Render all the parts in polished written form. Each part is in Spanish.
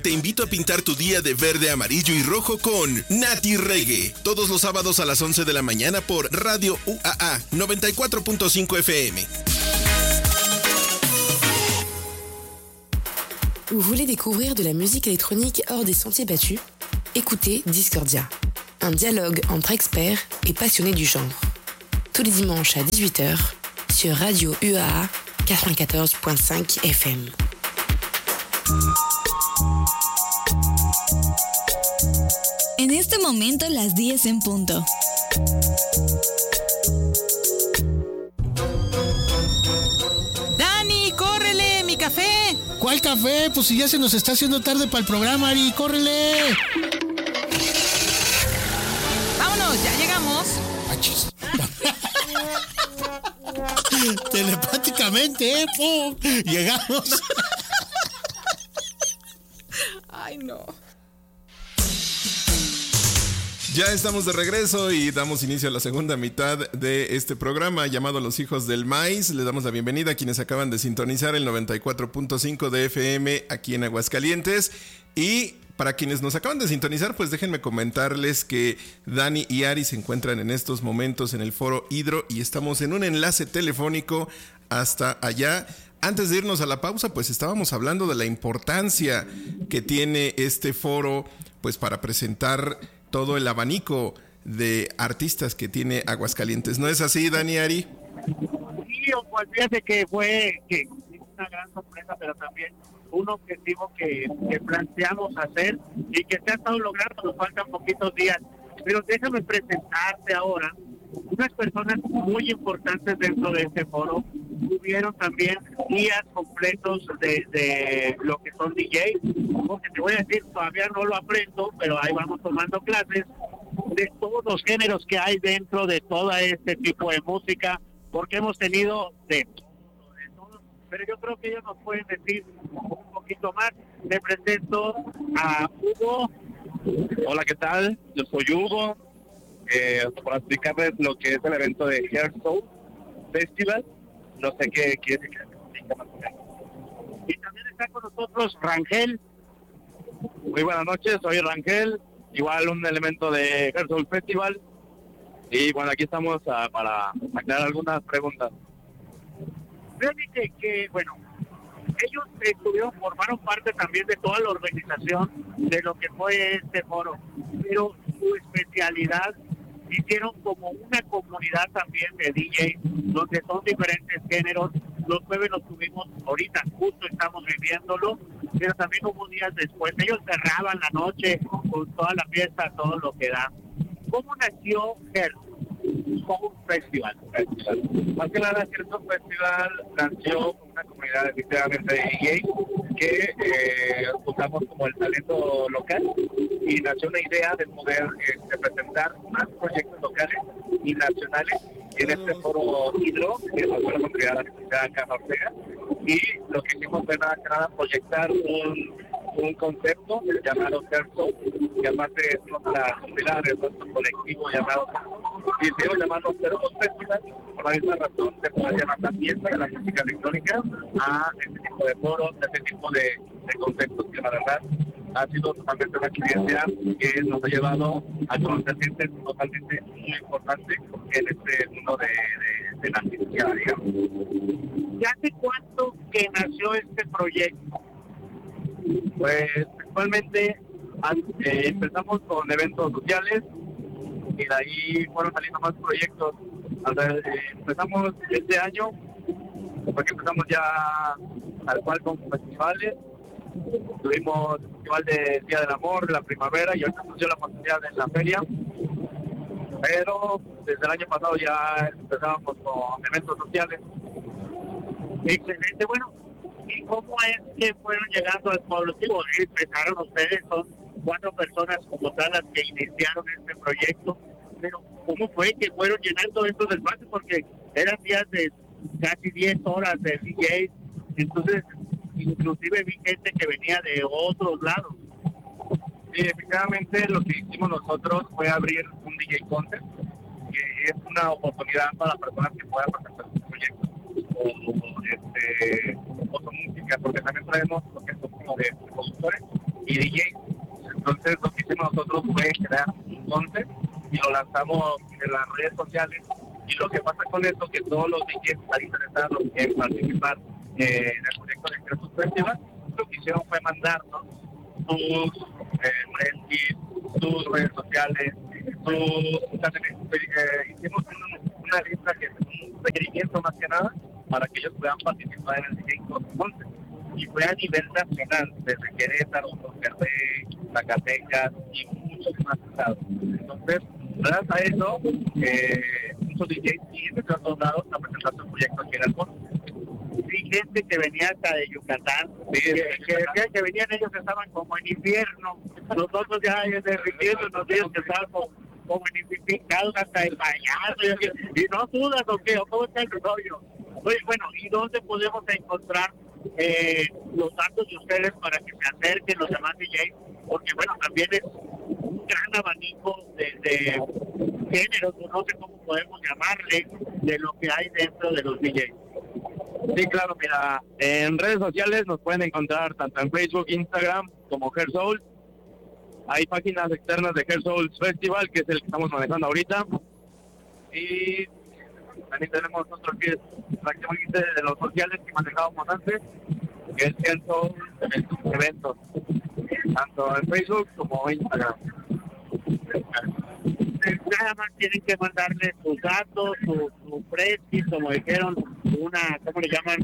Te invito a pintar tu día de verde, amarillo y rojo con Nati Reggae. Todos los sábados a las 11 de la mañana por Radio UAA 94.5 FM. Vous voulez découvrir de la musique électronique hors des sentiers battus? Écoutez Discordia, un dialogue entre experts et passionnés du genre. Tous les dimanches à 18h sur Radio UAA 94.5 FM. En este momento las 10 en punto. ¡Dani, córrele, mi café! ¿Cuál café? Pues si ya se nos está haciendo tarde para el programa, Ari, córrele. ¡Vámonos, ya llegamos! Achis. Telepáticamente, ¡pum! Llegamos. ¡Ay, no! Ya estamos de regreso y damos inicio a la segunda mitad de este programa llamado Los Hijos del Maíz. Les damos la bienvenida a quienes acaban de sintonizar el 94.5 de FM aquí en Aguascalientes. Y para quienes nos acaban de sintonizar, pues déjenme comentarles que Dani y Ari se encuentran en estos momentos en el Foro Hidro y estamos en un enlace telefónico hasta allá. Antes de irnos a la pausa, pues estábamos hablando de la importancia que tiene este foro, pues para presentar todo el abanico de artistas que tiene Aguascalientes. ¿No es así, Dani, Ari? Sí, pues fíjate que fue una gran sorpresa, pero también un objetivo que planteamos hacer y que se ha estado logrando. Nos faltan poquitos días. Pero déjame presentarte ahora unas personas muy importantes dentro de este foro. Tuvieron también días completos de lo que son DJs, porque te voy a decir, todavía no lo aprendo, pero ahí vamos tomando clases de todos los géneros que hay dentro de todo este tipo de música, porque hemos tenido de todo, pero yo creo que ellos nos pueden decir un poquito más. Le presento a Hugo. Hola, ¿qué tal? Yo soy Hugo, para explicarles lo que es el evento de Hair Soul Festival. No sé qué quiere que explique más o menos. Y también está con nosotros Rangel. Muy buenas noches, soy Rangel, igual un elemento de Hair Soul Festival. Y bueno, aquí estamos para aclarar algunas preguntas. Fíjate que bueno, ellos formaron parte también de toda la organización de lo que fue este foro, pero su especialidad hicieron como una comunidad también de DJs, donde son diferentes géneros. Los jueves los tuvimos, ahorita justo estamos viviéndolo, pero también hubo días después. Ellos cerraban la noche con toda la fiesta, todo lo que da. ¿Cómo nació Hair Soul Festival? Más que nada, Hair Soul Festival nació con una comunidad definitivamente de DJs que usamos como el talento local, y nació una idea de poder presentar más proyectos locales y nacionales en este foro Hidro, que es la comunidad de la Universidad Carlos Ortega, y lo que hicimos fue nada proyectar un concepto llamado Hair Soul, que aparte es nuestra comunidad, es nuestro colectivo llamado, y decidimos llamarlo Hair Soul Festival por la misma razón de poder llamar la fiesta de la música electrónica a este tipo de foros, a este tipo de conceptos que la verdad ha sido totalmente una experiencia que nos ha llevado a conocer gente totalmente muy importante en este mundo de la música, digamos. ¿Y hace cuánto que nació este proyecto? Pues principalmente empezamos con eventos sociales y de ahí fueron saliendo más proyectos. Empezamos este año, porque empezamos ya tal cual con festivales. Tuvimos el festival de Día del Amor, de la primavera, y ahorita nos dio la oportunidad en la feria. Pero desde el año pasado ya empezábamos con eventos sociales. Excelente, bueno. ¿Y cómo es que fueron llegando al pueblo? Empezaron ustedes, son 4 personas como tal las que iniciaron este proyecto, pero ¿cómo fue que fueron llenando estos espacios? Porque eran días de casi 10 horas de DJs, entonces inclusive vi gente que venía de otros lados. Sí, efectivamente lo que hicimos nosotros fue abrir un DJ Contest, que es una oportunidad para personas que puedan presentar sus proyectos o su música, porque también traemos lo que son como de productores y DJs. Entonces lo que hicimos nosotros fue crear un concept y lo lanzamos en las redes sociales. Y lo que pasa con esto es que todos los DJs están interesados en participar en el proyecto de Creative Festival. Lo que hicieron fue mandarnos sus sus redes sociales, hicimos una lista que es un requerimiento más que nada para que ellos puedan participar en el DJ Concept. Y fue a nivel nacional, desde Querétaro, Monterrey, Zacatecas y muchos más estados. Entonces, gracias a eso, muchos DJs siguen de todos lados a presentar su proyecto aquí en el foro. Sí, gente que venía hasta de Yucatán, Sí, que decía que venían ellos, estaban como en invierno, nosotros ya derritiendo, nos dijeron que estaban como en picados hasta el payaso, y no sudas o qué, o cómo está el rollo. Oye, bueno, ¿y dónde podemos encontrar los datos de ustedes para que se acerquen los demás DJs? Porque bueno, también es un gran abanico de géneros, no sé cómo podemos llamarle, de lo que hay dentro de los DJs. Sí, claro, mira, en redes sociales nos pueden encontrar tanto en Facebook, Instagram, como Hair Soul. Hay páginas externas de Hair Soul Festival, que es el que estamos manejando ahorita. Y también tenemos otro que es prácticamente de los sociales que manejábamos antes, que es Hair Soul Eventos, tanto en Facebook como en Instagram. Nada más tienen que mandarle sus datos, su precio, como dijeron, ¿cómo le llaman?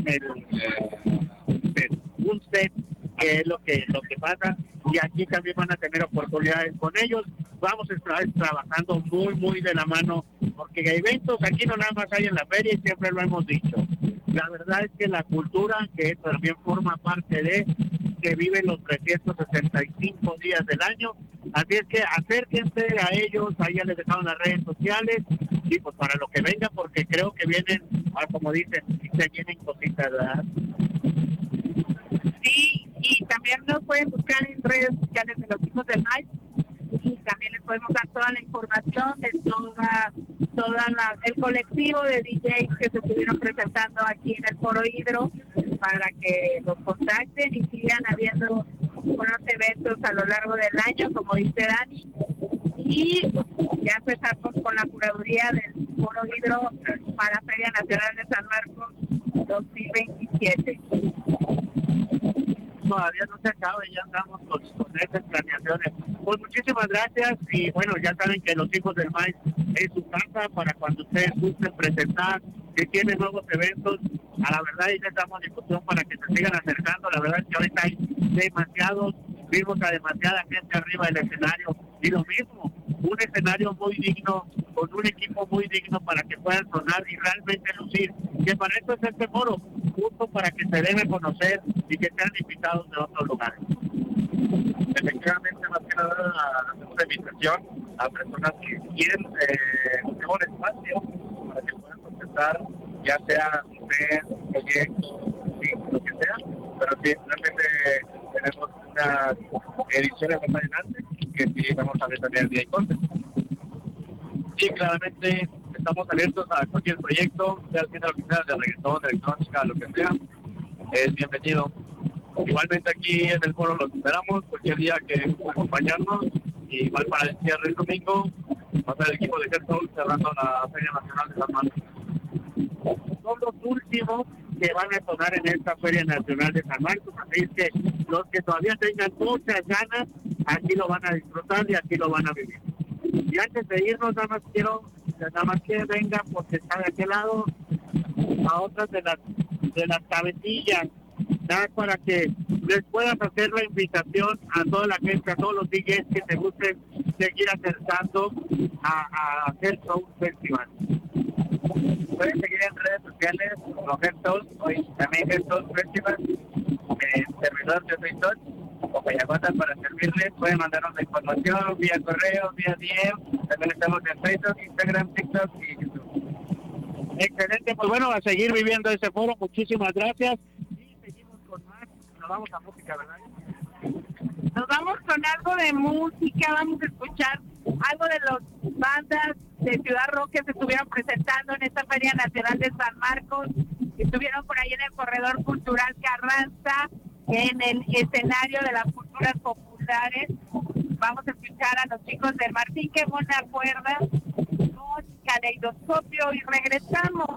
Un set, que es lo que pasa, y aquí también van a tener oportunidades con ellos. Vamos a estar trabajando muy de la mano, porque eventos aquí no nada más hay en la feria, y siempre lo hemos dicho. La verdad es que la cultura, que también forma parte de, que vive los 365 días del año, así es que acérquense a ellos, ahí ya les dejaron las redes sociales, y pues para lo que venga, porque creo que vienen, como dicen, se vienen cositas, ¿verdad? Sí, y también nos pueden buscar en redes sociales de los hijos del maíz, y también les podemos dar toda la información de el colectivo de DJs que se estuvieron presentando aquí en el Foro Hidro, para que los contacten y sigan habiendo unos eventos a lo largo del año, como dice Dani, y ya empezamos con la curaduría del Foro Hidro para Feria Nacional de San Marcos 2027. Todavía no se acaba y ya andamos con estas planeaciones. Pues muchísimas gracias, y bueno, ya saben que los hijos del maíz es su casa para cuando ustedes gusten presentar, que tienen nuevos eventos. A la verdad, y les damos difusión para que se sigan acercando. La verdad es que ahorita hay vimos a demasiada gente arriba del escenario, y lo mismo, un escenario muy digno, con un equipo muy digno para que puedan sonar y realmente lucir, que para eso es este foro, justo para que se den a conocer y que sean invitados de otros lugares. Efectivamente, más que nada, hacemos una invitación a personas que quieren un espacio para que puedan contestar, ya sea un proyecto, lo que sea, pero sí, realmente tenemos unas ediciones más adelante que sí vamos a ver también el DJ Concept. Sí, claramente estamos abiertos a cualquier proyecto, sea haciendo lo que sea, de reggaetón, de electrónica, lo que sea, es bienvenido. Igualmente aquí en el foro los esperamos, cualquier día que acompañarnos, y igual para el cierre del domingo va a ser el equipo de Hair Soul cerrando la Feria Nacional de San Marcos. Son los últimos que van a sonar en esta Feria Nacional de San Marcos, así es que los que todavía tengan muchas ganas, aquí lo van a disfrutar y aquí lo van a vivir. Y antes de irnos, nada más que vengan, porque está de aquel lado, a otras de las cabecillas, ¿verdad? Para que les puedas hacer la invitación a toda la gente, a todos los DJs que te gusten seguir acercando a Hair Soul Festival. Pueden seguir en redes sociales como Hair Soul, hoy también Hair Soul Festival, servidor yo soy Sol, o Payagota para servirles. Pueden mandarnos la información vía correo, vía DM, también estamos en Facebook, Instagram, TikTok y YouTube. Excelente, pues bueno, a seguir viviendo ese foro, muchísimas gracias, y seguimos con más. Nos vamos a música, ¿verdad? Nos vamos con algo de música, vamos a escuchar algo de las bandas de Ciudad Rock que se estuvieron presentando en esta Feria Nacional de San Marcos, que estuvieron por ahí en el Corredor Cultural Carranza, en el escenario de las culturas populares. celulares. Vamos a escuchar a los chicos de Martín, qué buena cuerda, con Caleidoscopio, y regresamos